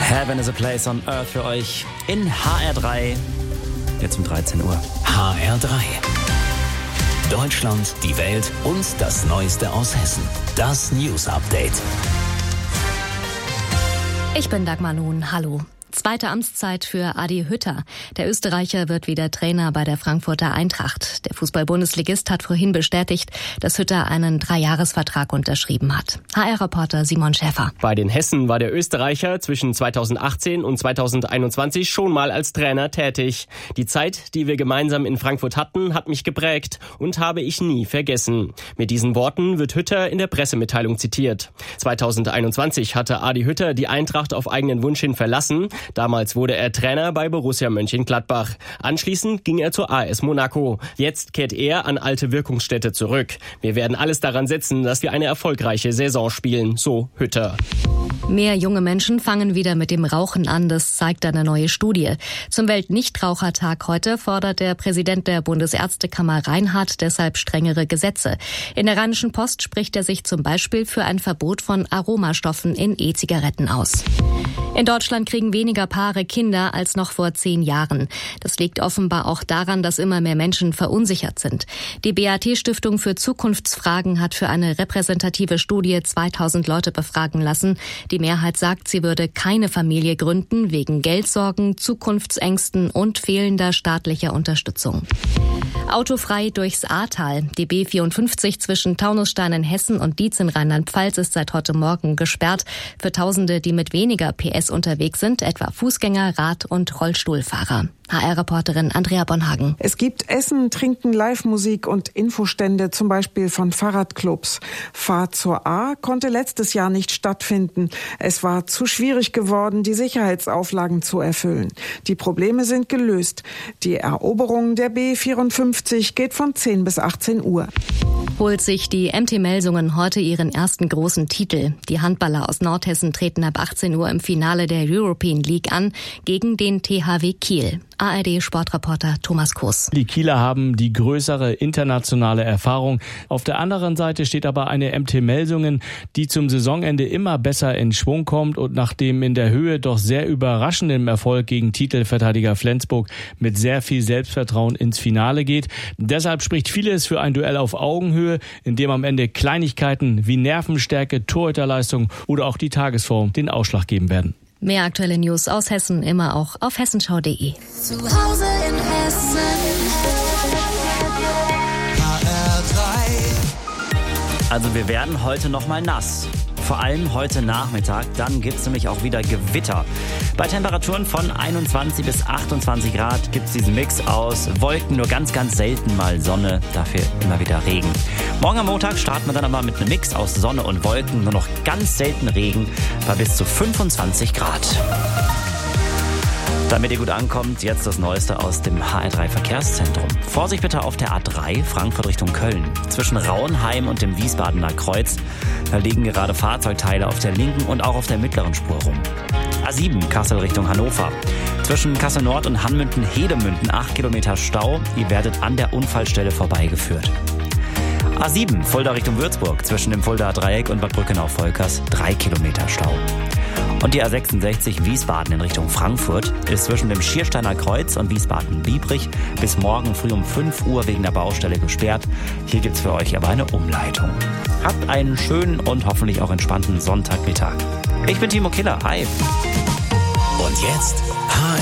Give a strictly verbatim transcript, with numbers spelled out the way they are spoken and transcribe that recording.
Heaven is a place on earth für euch in H R drei. Jetzt um dreizehn Uhr. H R drei. Deutschland, die Welt und das Neueste aus Hessen. Das News Update. Ich bin Dagmar Nun. Hallo. Zweite Amtszeit für Adi Hütter. Der Österreicher wird wieder Trainer bei der Frankfurter Eintracht. Der Fußball-Bundesligist hat vorhin bestätigt, dass Hütter einen Dreijahresvertrag unterschrieben hat. H R-Reporter Simon Schäfer. Bei den Hessen war der Österreicher zwischen zweitausendachtzehn und zweitausendeinundzwanzig schon mal als Trainer tätig. Die Zeit, die wir gemeinsam in Frankfurt hatten, hat mich geprägt und habe ich nie vergessen. Mit diesen Worten wird Hütter in der Pressemitteilung zitiert. zweitausendeinundzwanzig hatte Adi Hütter die Eintracht auf eigenen Wunsch hin verlassen. Damals wurde er Trainer bei Borussia Mönchengladbach. Anschließend ging er zur A S Monaco. Jetzt kehrt er an alte Wirkungsstätte zurück. Wir werden alles daran setzen, dass wir eine erfolgreiche Saison spielen, so Hütter. Mehr junge Menschen fangen wieder mit dem Rauchen an, das zeigt eine neue Studie. Zum Weltnichtrauchertag heute fordert der Präsident der Bundesärztekammer Reinhardt deshalb strengere Gesetze. In der Rheinischen Post spricht er sich zum Beispiel für ein Verbot von Aromastoffen in E-Zigaretten aus. In Deutschland kriegen weniger Paare Kinder als noch vor zehn Jahren. Das liegt offenbar auch daran, dass immer mehr Menschen verunsichert sind. Die B A T-Stiftung für Zukunftsfragen hat für eine repräsentative Studie zweitausend Leute befragen lassen. Die Mehrheit sagt, sie würde keine Familie gründen, wegen Geldsorgen, Zukunftsängsten und fehlender staatlicher Unterstützung. Autofrei durchs Ahrtal. Die B vierundfünfzig zwischen Taunusstein in Hessen und Dietz in Rheinland-Pfalz ist seit heute Morgen gesperrt. Für Tausende, die mit weniger P S unterwegs sind, etwa Fußgänger, Rad- und Rollstuhlfahrer. H R-Reporterin Andrea Bonhagen. Es gibt Essen, Trinken, Live-Musik und Infostände, zum Beispiel von Fahrradclubs. Fahrt zur Ahr konnte letztes Jahr nicht stattfinden. Es war zu schwierig geworden, die Sicherheitsauflagen zu erfüllen. Die Probleme sind gelöst. Die Eroberung der B vierundfünfzig geht von zehn bis achtzehn Uhr. Holt sich die M T Melsungen heute ihren ersten großen Titel. Die Handballer aus Nordhessen treten ab achtzehn Uhr im Finale der European League an gegen den T H W Kiel. A R D-Sportreporter Thomas Kuss. Die Kieler haben die größere internationale Erfahrung. Auf der anderen Seite steht aber eine M T Melsungen, die zum Saisonende immer besser in Schwung kommt und nach dem in der Höhe doch sehr überraschenden Erfolg gegen Titelverteidiger Flensburg mit sehr viel Selbstvertrauen ins Finale geht. Deshalb spricht vieles für ein Duell auf Augenhöhe, in dem am Ende Kleinigkeiten wie Nervenstärke, Torhüterleistung oder auch die Tagesform den Ausschlag geben werden. Mehr aktuelle News aus Hessen immer auch auf hessenschau punkt de. Zu Hause in Hessen. H R drei. Also wir werden heute noch mal nass. Vor allem heute Nachmittag, dann gibt es nämlich auch wieder Gewitter. Bei Temperaturen von einundzwanzig bis achtundzwanzig Grad gibt es diesen Mix aus Wolken, nur ganz, ganz selten mal Sonne, dafür immer wieder Regen. Morgen am Montag starten wir dann aber mit einem Mix aus Sonne und Wolken, nur noch ganz selten Regen bei bis zu fünfundzwanzig Grad. Damit ihr gut ankommt, jetzt das Neueste aus dem H R drei Verkehrszentrum. Vorsicht bitte auf der A drei, Frankfurt Richtung Köln. Zwischen Rauenheim und dem Wiesbadener Kreuz, da liegen gerade Fahrzeugteile auf der linken und auch auf der mittleren Spur rum. A sieben, Kassel Richtung Hannover. Zwischen Kassel Nord und Hanmünden-Hedemünden acht Kilometer Stau. Ihr werdet an der Unfallstelle vorbeigeführt. A sieben, Fulda Richtung Würzburg. Zwischen dem Fuldaer Dreieck und Bad Brückenau-Volkers drei Kilometer Stau. Und die A sechsundsechzig Wiesbaden in Richtung Frankfurt ist zwischen dem Schiersteiner Kreuz und Wiesbaden-Biebrich bis morgen früh um fünf Uhr wegen der Baustelle gesperrt. Hier gibt's für euch aber eine Umleitung. Habt einen schönen und hoffentlich auch entspannten Sonntagmittag. Ich bin Timo Killer. Hi. Und jetzt H R